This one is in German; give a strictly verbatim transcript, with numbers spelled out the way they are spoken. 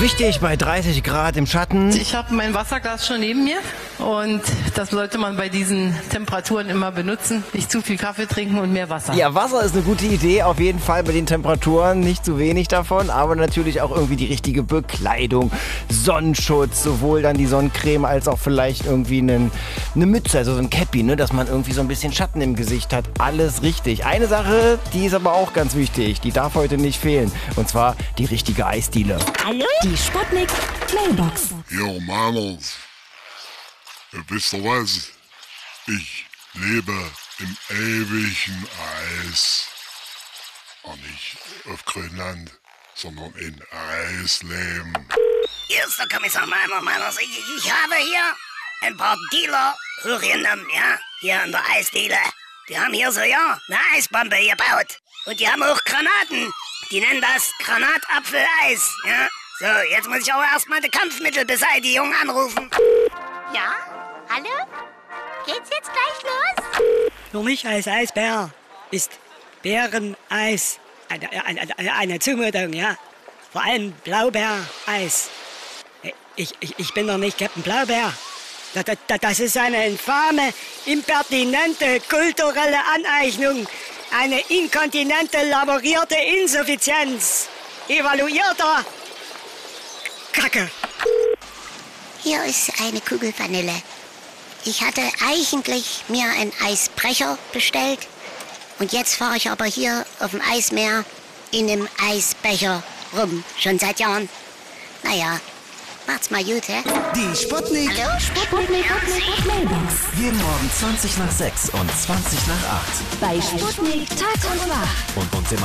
Wichtig bei dreißig Grad im Schatten. Ich habe mein Wasserglas schon neben mir und das sollte man bei diesen Temperaturen immer benutzen. Nicht zu viel Kaffee trinken und mehr Wasser. Ja, Wasser ist eine gute Idee, auf jeden Fall bei den Temperaturen, nicht zu wenig davon, aber natürlich auch irgendwie die richtige Bekleidung, Sonnenschutz, sowohl dann die Sonnencreme als auch vielleicht irgendwie einen, eine Mütze, also so ein Cappy, ne, dass man irgendwie so ein bisschen Schatten im Gesicht hat. Alles richtig. Eine Sache, die ist aber auch ganz wichtig, die darf heute nicht fehlen, und zwar die richtige Eisdiele. Hallo? Die Sputnik Mailbox. Jo, Mannes, ihr wisst doch was? Ich lebe im ewigen Eis. Und nicht auf Grönland, sondern in Eisleben. Hier ist der Kommissar Meimer, Meiners. Ich, ich habe hier ein paar Dealer hochgenommen, ja? Hier in der Eisdiele. Die haben hier so, ja, eine Eisbombe gebaut. Und die haben auch Granaten. Die nennen das Granatapfeleis, ja? So, jetzt muss ich aber erstmal die Kampfmittelbeseitigung anrufen. Ja? Hallo? Geht's jetzt gleich los? Für mich als Eisbär ist Bäreneis eine, eine, eine, eine Zumutung, ja. Vor allem Blaubeereis. Ich, ich, ich bin doch nicht Captain Blaubeer. Das, das, das ist eine infame, impertinente kulturelle Aneignung. Eine inkontinente, laborierte Insuffizienz. Evaluierter Kacke. Hier ist eine Kugel Vanille. Ich hatte eigentlich mir einen Eisbrecher bestellt. Und jetzt fahre ich aber hier auf dem Eismeer in einem Eisbecher rum. Schon seit Jahren. Naja, macht's mal gut, hä? Die Sputnik. Hallo? Sputnik. Mailbox. Jeden Morgen zwanzig nach sechs und zwanzig nach acht. Bei Sputnik Tag und Nacht. Und uns im